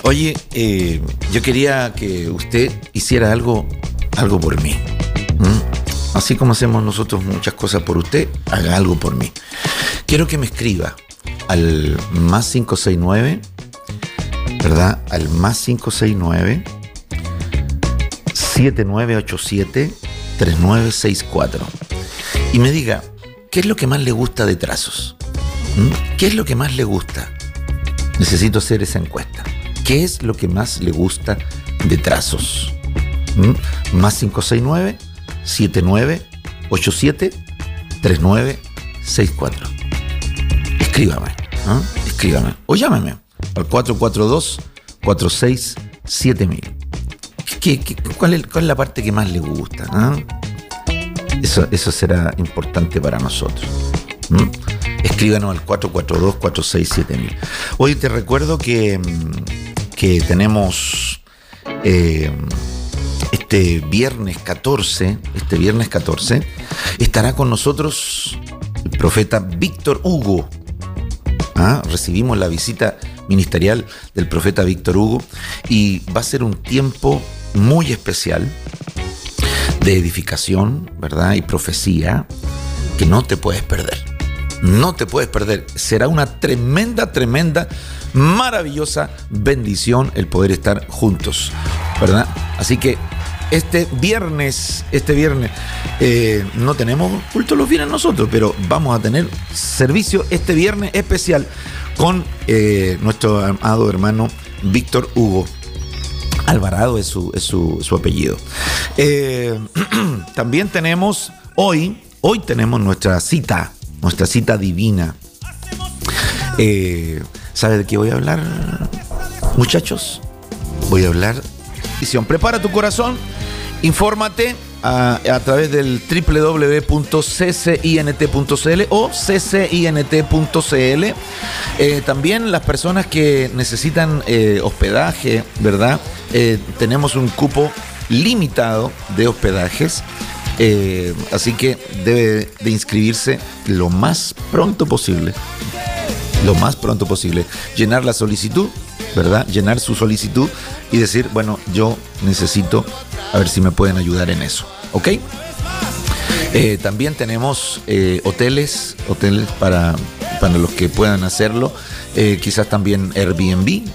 Oye, yo quería que usted hiciera algo por mí. Así como hacemos nosotros muchas cosas por usted, haga algo por mí. Quiero que me escriba al más 569, ¿verdad? Al más 569 7987 3964 y me diga, ¿qué es lo que más le gusta de Trazos? ¿Qué es lo que más le gusta? Necesito hacer esa encuesta. ¿Qué es lo que más le gusta de Trazos? Más 569 7987 3964. Escríbame, escríbame o llámame al 442-467000. ¿Cuál es la parte que más le gusta? Eso será importante para nosotros. Escríbanos al 442-467000. Hoy te recuerdo que tenemos este viernes 14 estará con nosotros el profeta Víctor Hugo. Recibimos la visita ministerial del profeta Víctor Hugo y va a ser un tiempo muy especial de edificación, ¿verdad? Y profecía que no te puedes perder. No te puedes perder. Será una tremenda, maravillosa bendición el poder estar juntos, ¿verdad? Así que este viernes no tenemos culto los viernes nosotros, pero vamos a tener servicio este viernes especial con nuestro amado hermano Víctor Hugo. Alvarado es su apellido. También tenemos hoy tenemos nuestra cita divina. ¿Sabe de qué voy a hablar, muchachos? Voy a hablar visión. Prepara tu corazón, infórmate a través del www.ccint.cl o ccint.cl. También las personas que necesitan hospedaje, ¿verdad? Tenemos un cupo limitado de hospedajes. Así que debe de inscribirse lo más pronto posible. Llenar la solicitud, ¿verdad? Llenar su solicitud y decir, bueno, yo necesito, a ver si me pueden ayudar en eso, ¿ok? También tenemos hoteles para los que puedan hacerlo. Quizás también Airbnb,